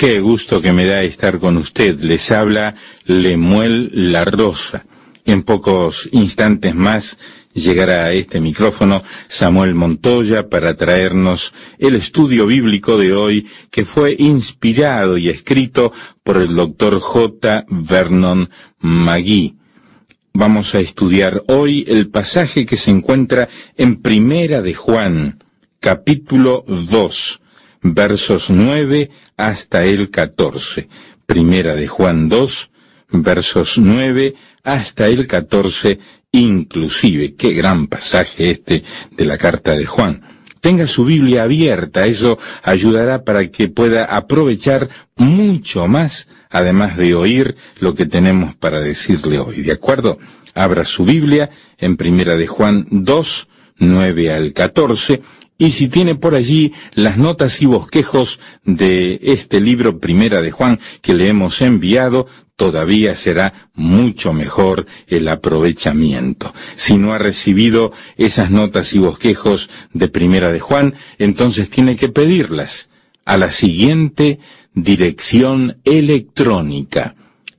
Qué gusto que me da estar con usted. Les habla Lemuel La Rosa. En pocos instantes más llegará a este micrófono Samuel Montoya para traernos el estudio bíblico de hoy, que fue inspirado y escrito por el doctor J. Vernon McGee. Vamos a estudiar hoy el pasaje que se encuentra en Primera de Juan, capítulo 2, versos 9 hasta el 14. Primera de Juan 2, versos 9 hasta el 14 inclusive. Qué gran pasaje este de la carta de Juan. Tenga su Biblia abierta, eso ayudará para que pueda aprovechar mucho más, además de oír lo que tenemos para decirle hoy, ¿de acuerdo? Abra su Biblia en Primera de Juan 2, 9 al 14, y si tiene por allí las notas y bosquejos de este libro Primera de Juan que le hemos enviado, todavía será mucho mejor el aprovechamiento. Si no ha recibido esas notas y bosquejos de Primera de Juan, entonces tiene que pedirlas a la siguiente dirección electrónica: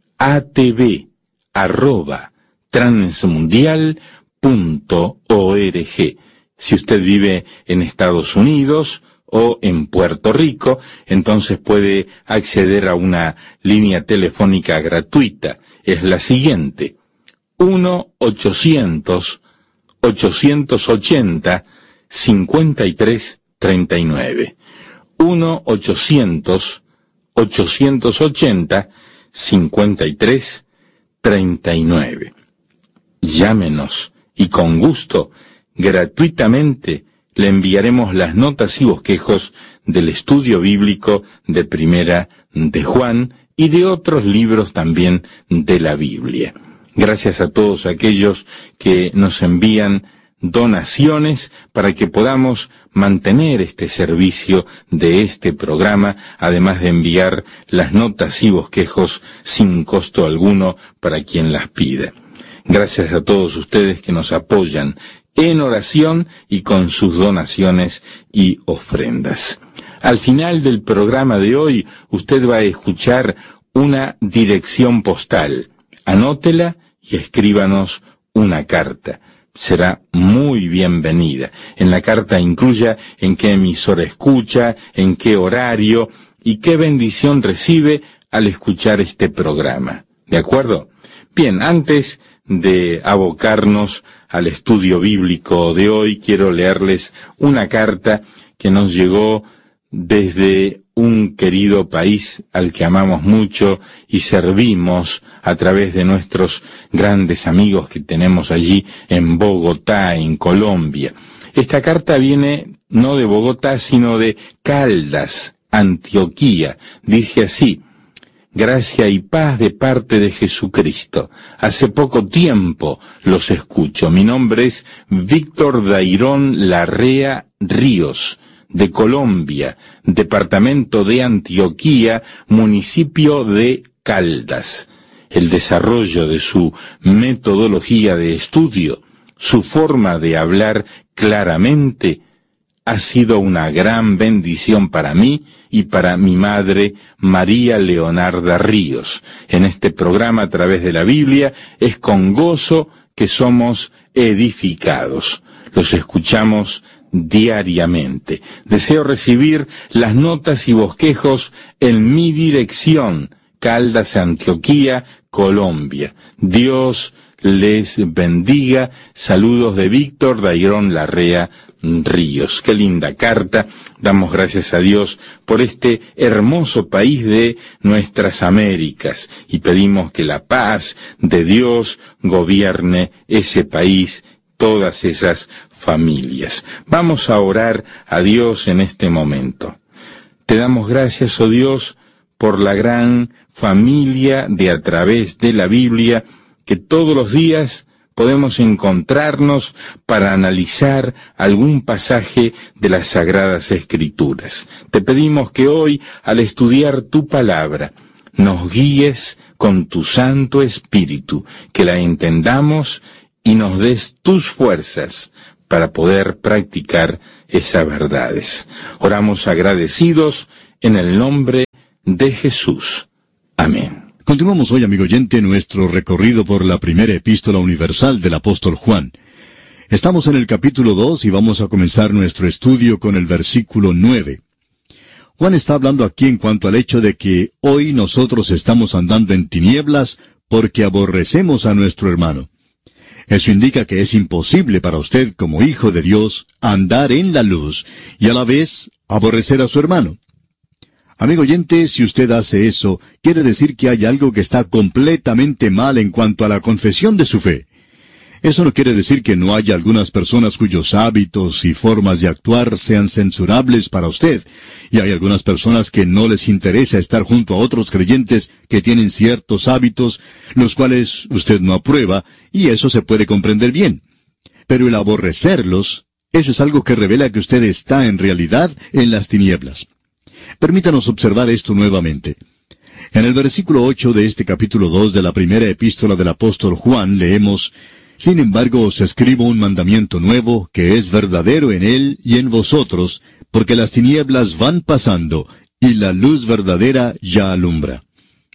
atv@transmundial.org. Si usted vive en Estados Unidos o en Puerto Rico, entonces puede acceder a una línea telefónica gratuita. Es la siguiente: 1-800-880-5339. 1-800-880-5339. Llámenos y con gusto, gratuitamente, le enviaremos las notas y bosquejos del estudio bíblico de Primera de Juan y de otros libros también de la Biblia. Gracias a todos aquellos que nos envían donaciones para que podamos mantener este servicio de este programa, además de enviar las notas y bosquejos sin costo alguno para quien las pida. Gracias a todos ustedes que nos apoyan en oración y con sus donaciones y ofrendas. Al final del programa de hoy, usted va a escuchar una dirección postal. Anótela y escríbanos una carta. Será muy bienvenida. En la carta incluya en qué emisora escucha, en qué horario y qué bendición recibe al escuchar este programa. ¿De acuerdo? Bien, antes de abocarnos al estudio bíblico de hoy, quiero leerles una carta que nos llegó desde un querido país al que amamos mucho y servimos a través de nuestros grandes amigos que tenemos allí en Bogotá, en Colombia. Esta carta viene no de Bogotá, sino de Caldas, Antioquía. Dice así: gracia y paz de parte de Jesucristo. Hace poco tiempo los escucho. Mi nombre es Víctor Dairón Larrea Ríos, de Colombia, departamento de Antioquía, municipio de Caldas. El desarrollo de su metodología de estudio, su forma de hablar claramente, ha sido una gran bendición para mí y para mi madre, María Leonarda Ríos. En este programa, a través de la Biblia, es con gozo que somos edificados. Los escuchamos diariamente. Deseo recibir las notas y bosquejos en mi dirección: Caldas, Antioquía, Colombia. Dios les bendiga. Saludos de Víctor Dairón Larrea Ríos. Qué linda carta. Damos gracias a Dios por este hermoso país de nuestras Américas y pedimos que la paz de Dios gobierne ese país, todas esas familias. Vamos a orar a Dios en este momento. Te damos gracias, oh Dios, por la gran familia de A Través de la Biblia, que todos los días podemos encontrarnos para analizar algún pasaje de las Sagradas Escrituras. Te pedimos que hoy, al estudiar tu palabra, nos guíes con tu Santo Espíritu, que la entendamos y nos des tus fuerzas para poder practicar esas verdades. Oramos agradecidos en el nombre de Jesús. Amén. Continuamos hoy, amigo oyente, nuestro recorrido por la primera epístola universal del apóstol Juan. Estamos en el capítulo 2 y vamos a comenzar nuestro estudio con el versículo 9. Juan está hablando aquí en cuanto al hecho de que hoy nosotros estamos andando en tinieblas porque aborrecemos a nuestro hermano. Eso indica que es imposible para usted, como hijo de Dios, andar en la luz y a la vez aborrecer a su hermano. Amigo oyente, si usted hace eso, quiere decir que hay algo que está completamente mal en cuanto a la confesión de su fe. Eso no quiere decir que no haya algunas personas cuyos hábitos y formas de actuar sean censurables para usted, y hay algunas personas que no les interesa estar junto a otros creyentes que tienen ciertos hábitos, los cuales usted no aprueba, y eso se puede comprender bien. Pero el aborrecerlos, eso es algo que revela que usted está en realidad en las tinieblas. Permítanos observar esto nuevamente. En el versículo 8 de este capítulo 2 de la primera epístola del apóstol Juan leemos: «Sin embargo os escribo un mandamiento nuevo, que es verdadero en él y en vosotros, porque las tinieblas van pasando, y la luz verdadera ya alumbra».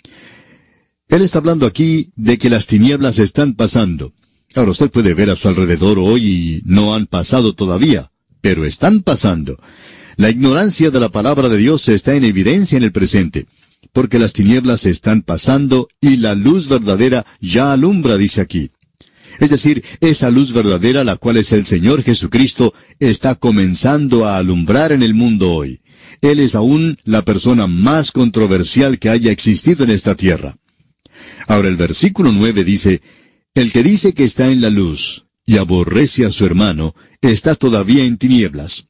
Él está hablando aquí de que las tinieblas están pasando. Ahora usted puede ver a su alrededor hoy y no han pasado todavía, pero están pasando. La ignorancia de la palabra de Dios está en evidencia en el presente, porque las tinieblas están pasando y la luz verdadera ya alumbra, dice aquí. Es decir, esa luz verdadera, la cual es el Señor Jesucristo, está comenzando a alumbrar en el mundo hoy. Él es aún la persona más controversial que haya existido en esta tierra. Ahora el versículo 9 dice: «El que dice que está en la luz y aborrece a su hermano, está todavía en tinieblas».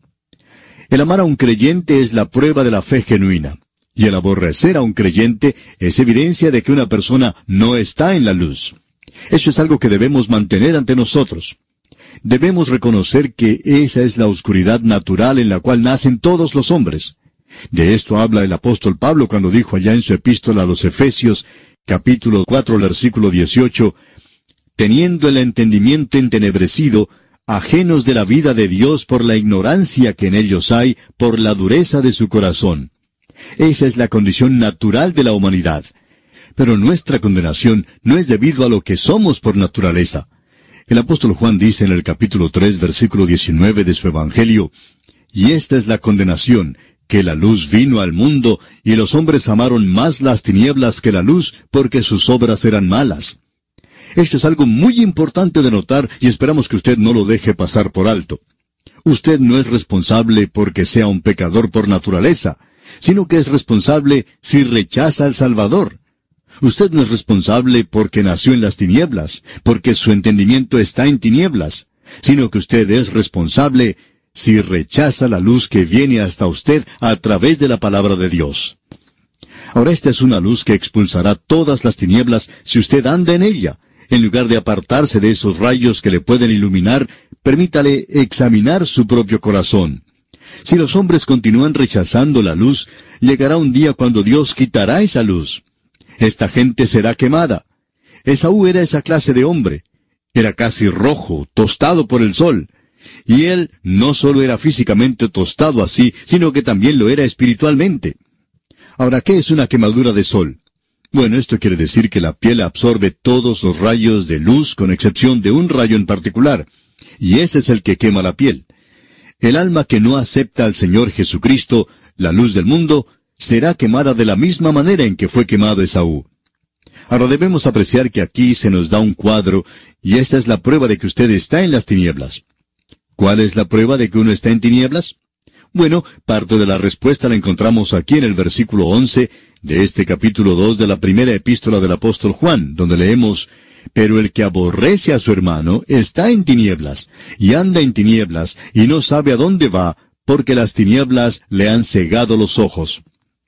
El amar a un creyente es la prueba de la fe genuina, y el aborrecer a un creyente es evidencia de que una persona no está en la luz. Eso es algo que debemos mantener ante nosotros. Debemos reconocer que esa es la oscuridad natural en la cual nacen todos los hombres. De esto habla el apóstol Pablo cuando dijo allá en su epístola a los Efesios, capítulo 4, versículo 18, «Teniendo el entendimiento entenebrecido, ajenos de la vida de Dios por la ignorancia que en ellos hay, por la dureza de su corazón». Esa es la condición natural de la humanidad. Pero nuestra condenación no es debido a lo que somos por naturaleza. El apóstol Juan dice en el capítulo 3, versículo 19 de su Evangelio: «Y esta es la condenación, que la luz vino al mundo, y los hombres amaron más las tinieblas que la luz, porque sus obras eran malas». Esto es algo muy importante de notar y esperamos que usted no lo deje pasar por alto. Usted no es responsable porque sea un pecador por naturaleza, sino que es responsable si rechaza al Salvador. Usted no es responsable porque nació en las tinieblas, porque su entendimiento está en tinieblas, sino que usted es responsable si rechaza la luz que viene hasta usted a través de la palabra de Dios. Ahora esta es una luz que expulsará todas las tinieblas si usted anda en ella. En lugar de apartarse de esos rayos que le pueden iluminar, permítale examinar su propio corazón. Si los hombres continúan rechazando la luz, llegará un día cuando Dios quitará esa luz. Esta gente será quemada. Esaú era esa clase de hombre. Era casi rojo, tostado por el sol. Y él no solo era físicamente tostado así, sino que también lo era espiritualmente. Ahora, ¿qué es una quemadura de sol? Bueno, esto quiere decir que la piel absorbe todos los rayos de luz con excepción de un rayo en particular, y ese es el que quema la piel. El alma que no acepta al Señor Jesucristo, la luz del mundo, será quemada de la misma manera en que fue quemado Esaú. Ahora debemos apreciar que aquí se nos da un cuadro, y esta es la prueba de que usted está en las tinieblas. ¿Cuál es la prueba de que uno está en tinieblas? Bueno, parte de la respuesta la encontramos aquí en el versículo 11 de este capítulo 2 de la primera epístola del apóstol Juan, donde leemos: «Pero el que aborrece a su hermano está en tinieblas, y anda en tinieblas, y no sabe a dónde va, porque las tinieblas le han cegado los ojos».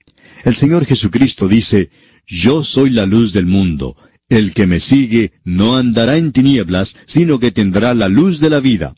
El Señor Jesucristo dice: «Yo soy la luz del mundo. El que me sigue no andará en tinieblas, sino que tendrá la luz de la vida».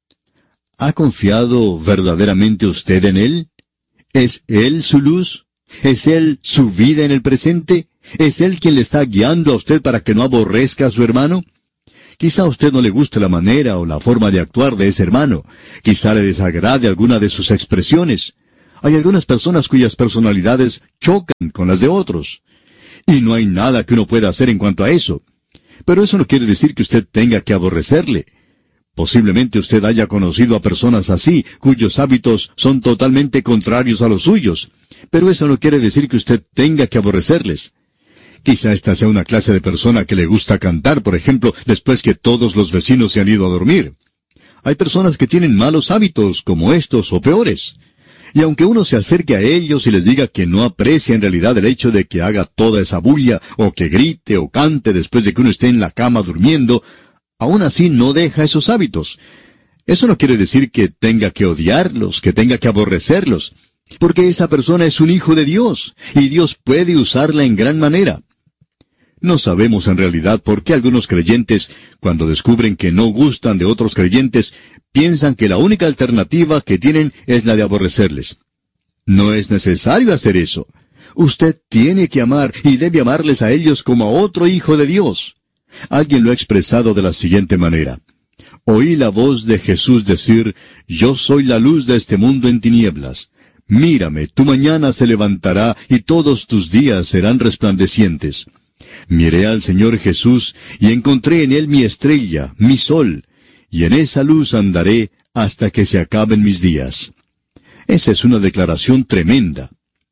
¿Ha confiado verdaderamente usted en Él? ¿Es Él su luz? ¿Es Él su vida en el presente? ¿Es Él quien le está guiando a usted para que no aborrezca a su hermano? Quizá a usted no le guste la manera o la forma de actuar de ese hermano. Quizá le desagrade alguna de sus expresiones. Hay algunas personas cuyas personalidades chocan con las de otros. Y no hay nada que uno pueda hacer en cuanto a eso. Pero eso no quiere decir que usted tenga que aborrecerle. Posiblemente usted haya conocido a personas así, cuyos hábitos son totalmente contrarios a los suyos. Pero eso no quiere decir que usted tenga que aborrecerles. Quizá esta sea una clase de persona que le gusta cantar, por ejemplo, después que todos los vecinos se han ido a dormir. Hay personas que tienen malos hábitos, como estos o peores. Y aunque uno se acerque a ellos y les diga que no aprecia en realidad el hecho de que haga toda esa bulla, o que grite o cante después de que uno esté en la cama durmiendo, aún así no deja esos hábitos. Eso no quiere decir que tenga que odiarlos, que tenga que aborrecerlos, porque esa persona es un hijo de Dios, y Dios puede usarla en gran manera. No sabemos en realidad por qué algunos creyentes, cuando descubren que no gustan de otros creyentes, piensan que la única alternativa que tienen es la de aborrecerles. No es necesario hacer eso. Usted tiene que amar y debe amarles a ellos como a otro hijo de Dios. Alguien lo ha expresado de la siguiente manera: oí la voz de Jesús decir, yo soy la luz de este mundo en tinieblas. Mírame, tu mañana se levantará y todos tus días serán resplandecientes. Miré al Señor Jesús y encontré en Él mi estrella, mi sol, y en esa luz andaré hasta que se acaben mis días. Esa es una declaración tremenda.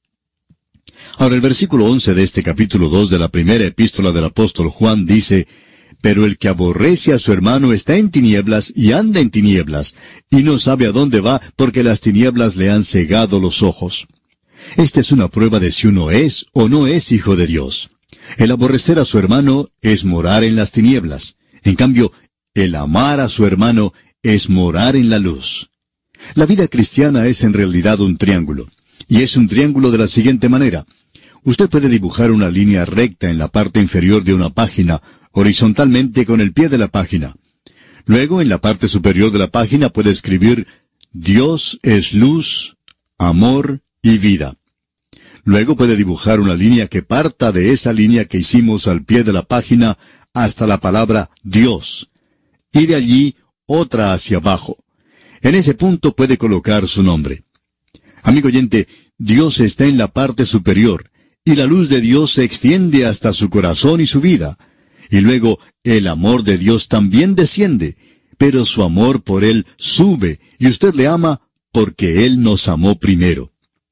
Ahora el versículo 11 de este capítulo 2 de la primera epístola del apóstol Juan dice, pero el que aborrece a su hermano está en tinieblas y anda en tinieblas, y no sabe a dónde va porque las tinieblas le han cegado los ojos. Esta es una prueba de si uno es o no es hijo de Dios. El aborrecer a su hermano es morar en las tinieblas. En cambio, el amar a su hermano es morar en la luz. La vida cristiana es en realidad un triángulo. Y es un triángulo de la siguiente manera. Usted puede dibujar una línea recta en la parte inferior de una página, horizontalmente con el pie de la página. Luego, en la parte superior de la página puede escribir, Dios es luz, amor y vida. Luego puede dibujar una línea que parta de esa línea que hicimos al pie de la página hasta la palabra Dios. Y de allí otra hacia abajo. En ese punto puede colocar su nombre. Amigo oyente, Dios está en la parte superior, y la luz de Dios se extiende hasta su corazón y su vida. Y luego el amor de Dios también desciende, pero su amor por Él sube, y usted le ama porque Él nos amó primero.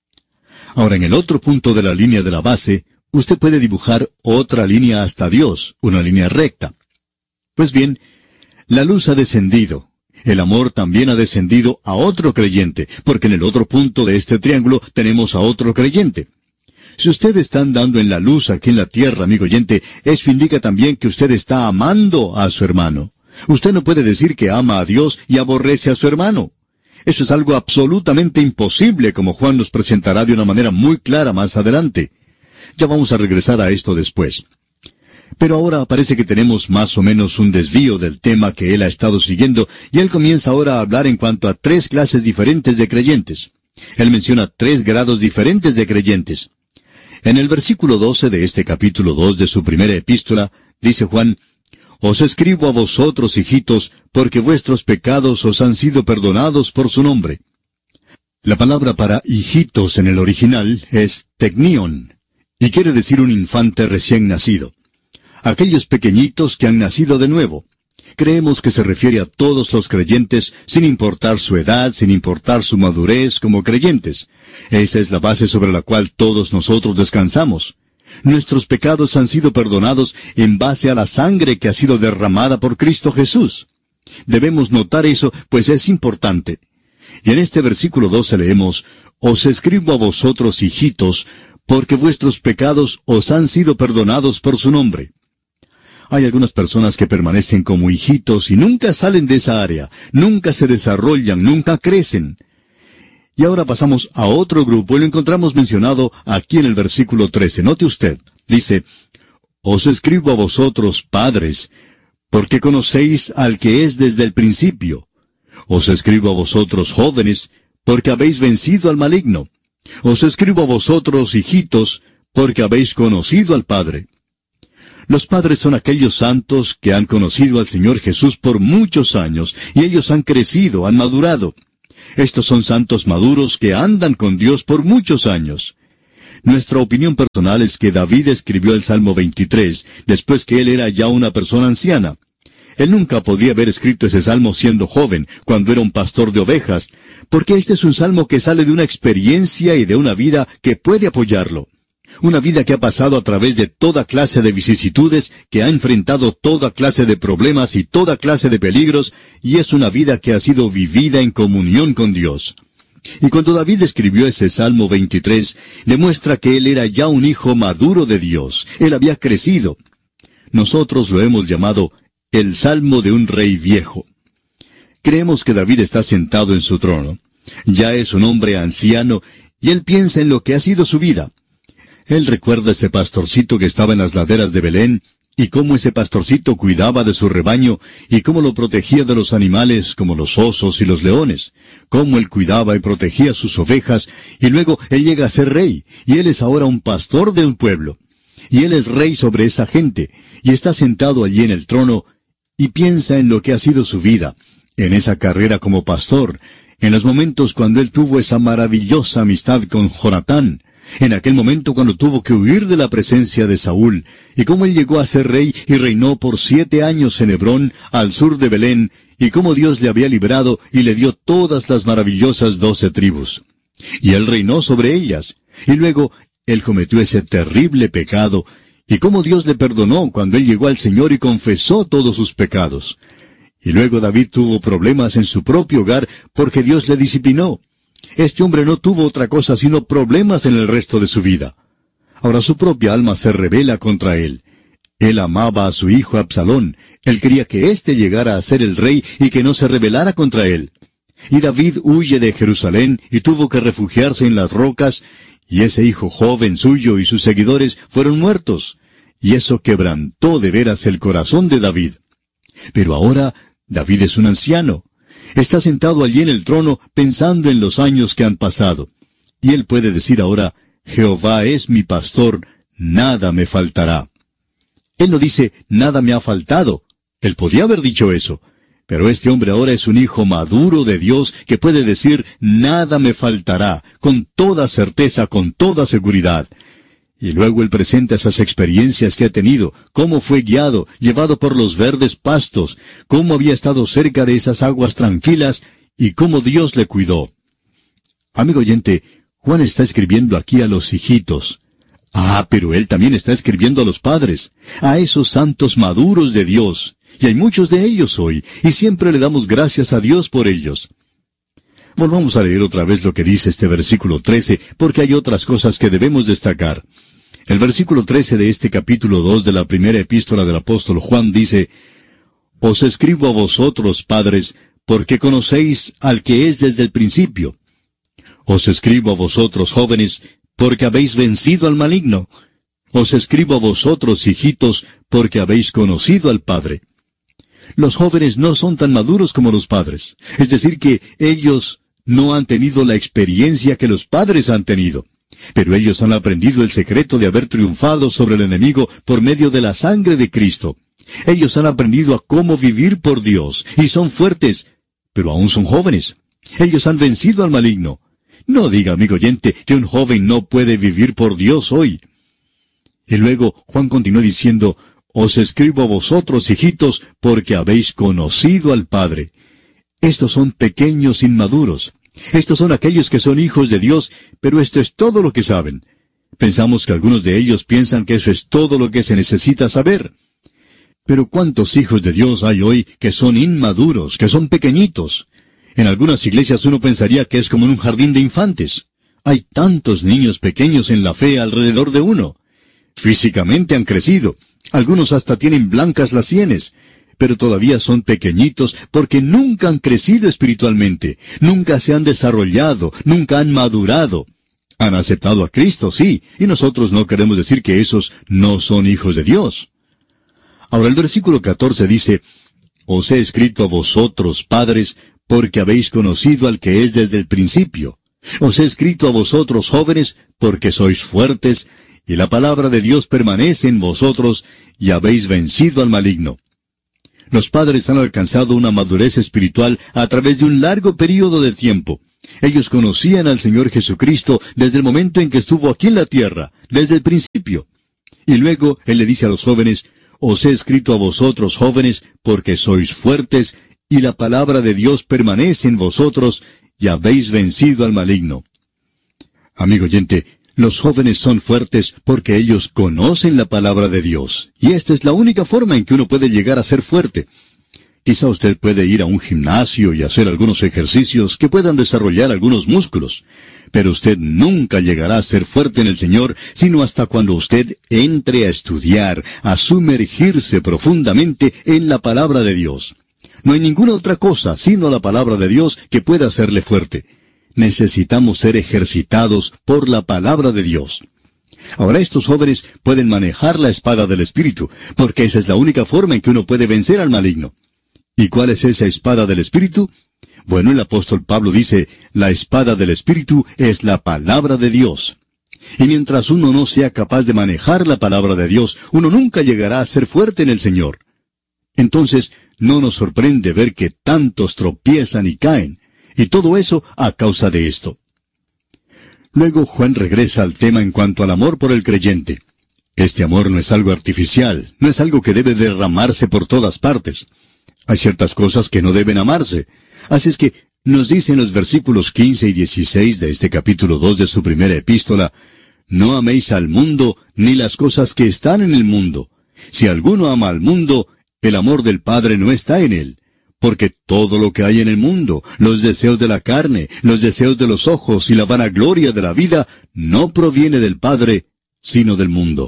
Ahora, en el otro punto de la línea de la base, usted puede dibujar otra línea hasta Dios, una línea recta. Pues bien, la luz ha descendido. El amor también ha descendido a otro creyente, porque en el otro punto de este triángulo tenemos a otro creyente. Si usted está andando en la luz aquí en la tierra, amigo oyente, eso indica también que usted está amando a su hermano. Usted no puede decir que ama a Dios y aborrece a su hermano. Eso es algo absolutamente imposible, como Juan nos presentará de una manera muy clara más adelante. Ya vamos a regresar a esto después. Pero ahora parece que tenemos más o menos un desvío del tema que él ha estado siguiendo, y él comienza ahora a hablar en cuanto a 3 clases diferentes de creyentes. Él menciona 3 grados diferentes de creyentes. En el versículo 12 de este capítulo 2 de su primera epístola, dice Juan, Os escribo a vosotros, hijitos, porque vuestros pecados os han sido perdonados por su nombre. La palabra para hijitos en el original es teknion, y quiere decir un infante recién nacido. Aquellos pequeñitos que han nacido de nuevo. Creemos que se refiere a todos los creyentes, sin importar su edad, sin importar su madurez como creyentes. Esa es la base sobre la cual todos nosotros descansamos. Nuestros pecados han sido perdonados en base a la sangre que ha sido derramada por Cristo Jesús. Debemos notar eso, pues es importante. Y en este versículo 12 leemos, Os escribo a vosotros, hijitos, porque vuestros pecados os han sido perdonados por su nombre. Hay algunas personas que permanecen como hijitos y nunca salen de esa área, nunca se desarrollan, nunca crecen. Y ahora pasamos a otro grupo y lo encontramos mencionado aquí en el versículo 13. Note usted, dice, Os escribo a vosotros, padres, porque conocéis al que es desde el principio. Os escribo a vosotros, jóvenes, porque habéis vencido al maligno. Os escribo a vosotros, hijitos, porque habéis conocido al Padre. Los padres son aquellos santos que han conocido al Señor Jesús por muchos años, y ellos han crecido, han madurado. Estos son santos maduros que andan con Dios por muchos años. Nuestra opinión personal es que David escribió el Salmo 23 después que él era ya una persona anciana. Él nunca podía haber escrito ese salmo siendo joven, cuando era un pastor de ovejas, porque este es un salmo que sale de una experiencia y de una vida que puede apoyarlo. Una vida que ha pasado a través de toda clase de vicisitudes, que ha enfrentado toda clase de problemas y toda clase de peligros, y es una vida que ha sido vivida en comunión con Dios. Y cuando David escribió ese Salmo 23, demuestra que él era ya un hijo maduro de Dios. Él había crecido. Nosotros lo hemos llamado el Salmo de un rey viejo. Creemos que David está sentado en su trono. Ya es un hombre anciano, y él piensa en lo que ha sido su vida. Él recuerda ese pastorcito que estaba en las laderas de Belén, y cómo ese pastorcito cuidaba de su rebaño, y cómo lo protegía de los animales como los osos y los leones, cómo él cuidaba y protegía sus ovejas, y luego él llega a ser rey, y él es ahora un pastor de un pueblo. Y él es rey sobre esa gente, y está sentado allí en el trono, y piensa en lo que ha sido su vida, en esa carrera como pastor, en los momentos cuando él tuvo esa maravillosa amistad con Jonatán, en aquel momento cuando tuvo que huir de la presencia de Saúl, y cómo él llegó a ser rey y reinó por 7 años en Hebrón, al sur de Belén, y cómo Dios le había librado y le dio todas las maravillosas 12 tribus. Y él reinó sobre ellas, y luego él cometió ese terrible pecado, y cómo Dios le perdonó cuando él llegó al Señor y confesó todos sus pecados. Y luego David tuvo problemas en su propio hogar porque Dios le disciplinó. Este hombre no tuvo otra cosa sino problemas en el resto de su vida. Ahora su propia alma se rebela contra él. Él amaba a su hijo Absalón. Él quería que éste llegara a ser el rey y que no se rebelara contra él. Y David huye de Jerusalén y tuvo que refugiarse en las rocas, y ese hijo joven suyo y sus seguidores fueron muertos. Y eso quebrantó de veras el corazón de David. Pero ahora David es un anciano. Está sentado allí en el trono pensando en los años que han pasado. Y él puede decir ahora, Jehová es mi pastor, nada me faltará. Él no dice, nada me ha faltado. Él podía haber dicho eso. Pero este hombre ahora es un hijo maduro de Dios que puede decir, nada me faltará, con toda certeza, con toda seguridad. Y luego él presenta esas experiencias que ha tenido, cómo fue guiado, llevado por los verdes pastos, cómo había estado cerca de esas aguas tranquilas, y cómo Dios le cuidó. Amigo oyente, Juan está escribiendo aquí a los hijitos. Pero él también está escribiendo a los padres, a esos santos maduros de Dios. Y hay muchos de ellos hoy, y siempre le damos gracias a Dios por ellos. Volvamos a leer otra vez lo que dice este versículo 13, porque hay otras cosas que debemos destacar. El versículo 13 de este capítulo 2 de la primera epístola del apóstol Juan dice, Os escribo a vosotros, padres, porque conocéis al que es desde el principio. Os escribo a vosotros, jóvenes, porque habéis vencido al maligno. Os escribo a vosotros, hijitos, porque habéis conocido al Padre. Los jóvenes no son tan maduros como los padres. Es decir, que ellos no han tenido la experiencia que los padres han tenido. Pero ellos han aprendido el secreto de haber triunfado sobre el enemigo por medio de la sangre de Cristo. Ellos han aprendido a cómo vivir por Dios, y son fuertes, pero aún son jóvenes. Ellos han vencido al maligno. No diga, amigo oyente, que un joven no puede vivir por Dios hoy. Y luego Juan continuó diciendo, Os escribo a vosotros, hijitos, porque habéis conocido al Padre. Estos son pequeños inmaduros. Estos son aquellos que son hijos de Dios, pero esto es todo lo que saben. Pensamos que algunos de ellos piensan que eso es todo lo que se necesita saber. Pero ¿cuántos hijos de Dios hay hoy que son inmaduros, que son pequeñitos? En algunas iglesias uno pensaría que es como en un jardín de infantes. Hay tantos niños pequeños en la fe alrededor de uno. Físicamente han crecido. Algunos hasta tienen blancas las sienes. Pero todavía son pequeñitos porque nunca han crecido espiritualmente. Nunca se han desarrollado. Nunca han madurado. Han aceptado a Cristo, sí. Y nosotros no queremos decir que esos no son hijos de Dios. Ahora el versículo 14 dice, Os he escrito a vosotros, padres, porque habéis conocido al que es desde el principio. Os he escrito a vosotros, jóvenes, porque sois fuertes, y la palabra de Dios permanece en vosotros, y habéis vencido al maligno. Los padres han alcanzado una madurez espiritual a través de un largo período de tiempo. Ellos conocían al Señor Jesucristo desde el momento en que estuvo aquí en la tierra, desde el principio. Y luego Él le dice a los jóvenes, os he escrito a vosotros, jóvenes, porque sois fuertes, y la palabra de Dios permanece en vosotros, y habéis vencido al maligno. Amigo oyente, los jóvenes son fuertes porque ellos conocen la palabra de Dios, y esta es la única forma en que uno puede llegar a ser fuerte. Quizá usted puede ir a un gimnasio y hacer algunos ejercicios que puedan desarrollar algunos músculos, pero usted nunca llegará a ser fuerte en el Señor, sino hasta cuando usted entre a estudiar, a sumergirse profundamente en la palabra de Dios. No hay ninguna otra cosa sino la palabra de Dios que pueda hacerle fuerte. Necesitamos ser ejercitados por la palabra de Dios. Ahora estos jóvenes pueden manejar la espada del Espíritu, porque esa es la única forma en que uno puede vencer al maligno. ¿Y cuál es esa espada del Espíritu? Bueno, el apóstol Pablo dice, la espada del Espíritu es la palabra de Dios. Y mientras uno no sea capaz de manejar la palabra de Dios, uno nunca llegará a ser fuerte en el Señor. Entonces, no nos sorprende ver que tantos tropiezan y caen, y todo eso a causa de esto. Luego Juan regresa al tema en cuanto al amor por el creyente. Este amor no es algo artificial, no es algo que debe derramarse por todas partes. Hay ciertas cosas que no deben amarse. Así es que nos dice en los versículos 15 y 16 de este capítulo 2 de su primera epístola, no améis al mundo ni las cosas que están en el mundo. Si alguno ama al mundo, el amor del Padre no está en él. Porque todo lo que hay en el mundo, los deseos de la carne, los deseos de los ojos y la vanagloria de la vida, no proviene del Padre, sino del mundo.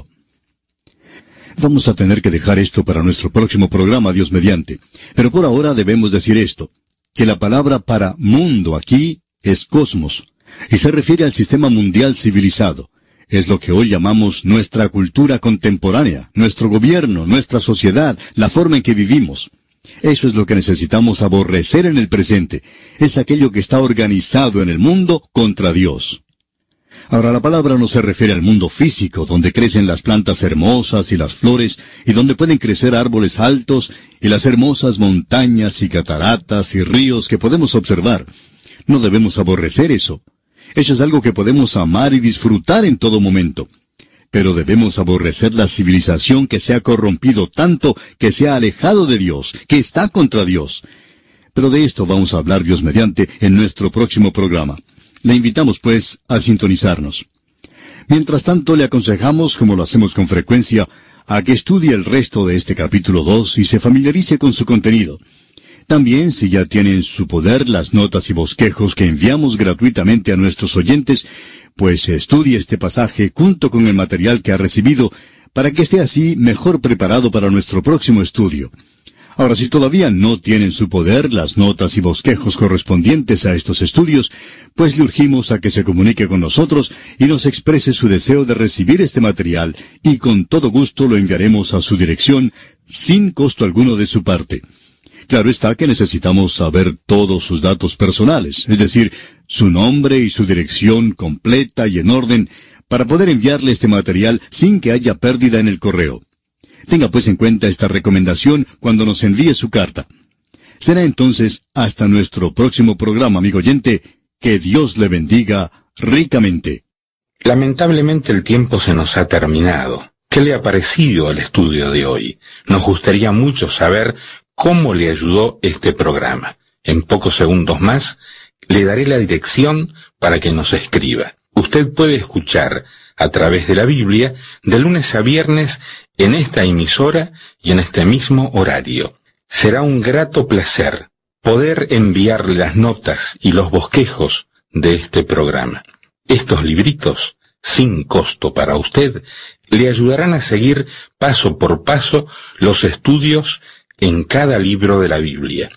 Vamos a tener que dejar esto para nuestro próximo programa, Dios mediante. Pero por ahora debemos decir esto, que la palabra para mundo aquí es cosmos, y se refiere al sistema mundial civilizado. Es lo que hoy llamamos nuestra cultura contemporánea, nuestro gobierno, nuestra sociedad, la forma en que vivimos. Eso es lo que necesitamos aborrecer en el presente. Es aquello que está organizado en el mundo contra Dios. Ahora, la palabra no se refiere al mundo físico, donde crecen las plantas hermosas y las flores, y donde pueden crecer árboles altos, y las hermosas montañas y cataratas y ríos que podemos observar. No debemos aborrecer eso. Eso es algo que podemos amar y disfrutar en todo momento. Pero debemos aborrecer la civilización que se ha corrompido tanto, que se ha alejado de Dios, que está contra Dios. Pero de esto vamos a hablar, Dios mediante, en nuestro próximo programa. Le invitamos, pues, a sintonizarnos. Mientras tanto, le aconsejamos, como lo hacemos con frecuencia, a que estudie el resto de este capítulo 2 y se familiarice con su contenido. También, si ya tiene en su poder las notas y bosquejos que enviamos gratuitamente a nuestros oyentes, pues estudie este pasaje junto con el material que ha recibido, para que esté así mejor preparado para nuestro próximo estudio. Ahora, si todavía no tiene en su poder las notas y bosquejos correspondientes a estos estudios, pues le urgimos a que se comunique con nosotros y nos exprese su deseo de recibir este material, y con todo gusto lo enviaremos a su dirección, sin costo alguno de su parte. Claro está que necesitamos saber todos sus datos personales, es decir, su nombre y su dirección completa y en orden, para poder enviarle este material sin que haya pérdida en el correo. Tenga pues en cuenta esta recomendación cuando nos envíe su carta. Será entonces hasta nuestro próximo programa, amigo oyente. Que Dios le bendiga ricamente. Lamentablemente el tiempo se nos ha terminado. ¿Qué le ha parecido el estudio de hoy? Nos gustaría mucho saber cómo le ayudó este programa. En pocos segundos más le daré la dirección para que nos escriba. Usted puede escuchar a través de la Biblia de lunes a viernes en esta emisora y en este mismo horario. Será un grato placer poder enviarle las notas y los bosquejos de este programa. Estos libritos, sin costo para usted, le ayudarán a seguir paso por paso los estudios en cada libro de la Biblia.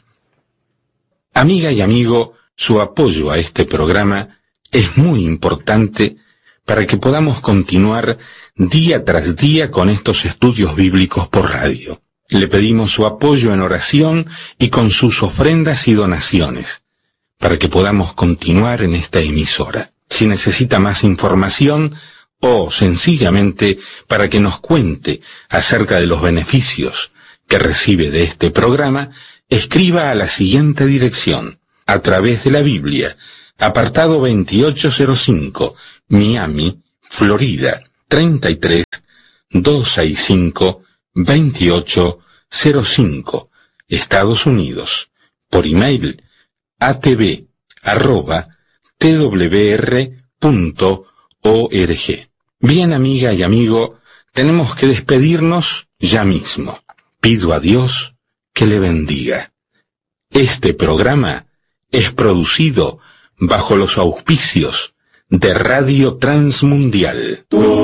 Amiga y amigo, su apoyo a este programa es muy importante para que podamos continuar día tras día con estos estudios bíblicos por radio. Le pedimos su apoyo en oración y con sus ofrendas y donaciones, para que podamos continuar en esta emisora. Si necesita más información o sencillamente para que nos cuente acerca de los beneficios que recibe de este programa, escriba a la siguiente dirección: A través de la Biblia, apartado 2805, Miami, Florida, 33265-2805, Estados Unidos. Por email, atv@twr.org. Bien, amiga y amigo, tenemos que despedirnos ya mismo. Pido a Dios que le bendiga. Este programa es producido bajo los auspicios de Radio Transmundial.